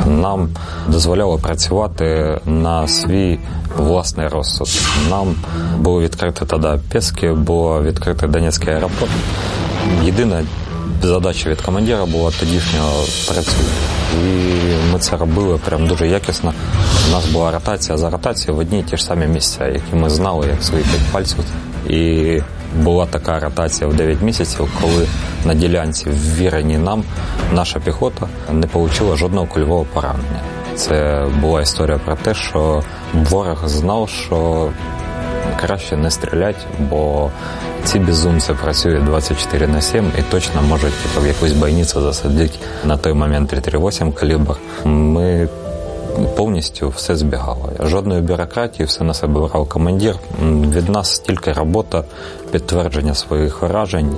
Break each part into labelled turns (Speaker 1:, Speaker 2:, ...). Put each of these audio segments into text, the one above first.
Speaker 1: Нам дозволяло працювати на свій власний розсуд. Нам було відкрите тоді Пєски, було відкрите Донецький аеропорт. Єдина задача від командира була тодішнього працювати. І ми це робили прям дуже якісно. У нас була ротація за ротацією в одні й ті ж самі місця, які ми знали, як свої 5 пальців. І була така ротація в 9 місяців, коли на ділянці, ввіреній нам, наша піхота не отримала жодного кульового поранення. Це була історія про те, що ворог знав, що краще не стріляти, бо ці безумці працюють 24/7 і точно можуть в якусь бойницю засадити на той момент 338 калібр. Ми повністю все збігало. Жодної бюрократії, все на себе брав командир. Від нас тільки робота, підтвердження своїх вражень.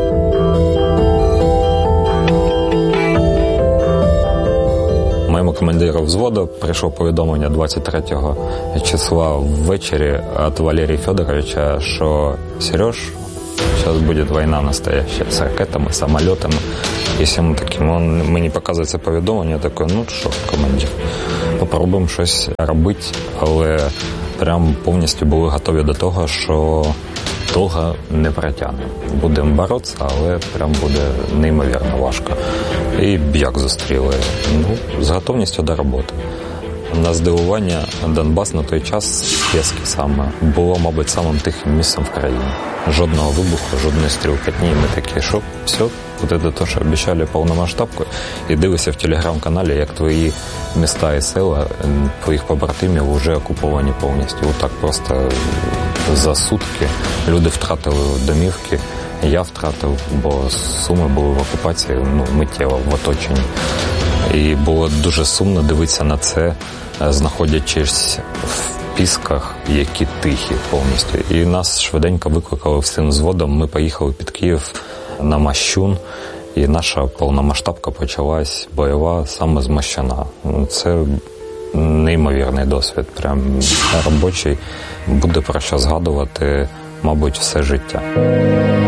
Speaker 1: Моєму командиру взводу прийшло повідомлення 23 числа ввечері від Валерія Федоровича, що «Сереж, сейчас будет война настоящая с ракетами, самолетами». І всім таким, мені показує це повідомлення, я такий, ну що, командир, попробуємо щось робити, але прям повністю були готові до того, що довго не протягне. Будемо боротися, але прям буде неймовірно важко. І як зустріли? Ну, з готовністю до роботи. На здивування Донбас на той час, Пєски саме, було, мабуть, самим тихим місцем в країні. Жодного вибуху, жодної стрілкатні. Ми такі, що все, от це те, що обіцяли повномасштабку. І дивишся в телеграм-каналі, як твої міста і села, твоїх побратимів вже окуповані повністю. Отак просто за сутки люди втратили домівки. Я втратив, бо Суми були в окупації, миттєво в оточенні. І було дуже сумно дивитися на це, знаходячись в Пісках, які тихі повністю. І нас швиденько викликали всім взводом. Ми поїхали під Київ на Мощун, і наша повномасштабка почалась бойова саме з Мощуна. Це неймовірний досвід, прям робочий. Буде про що згадувати, мабуть, все життя.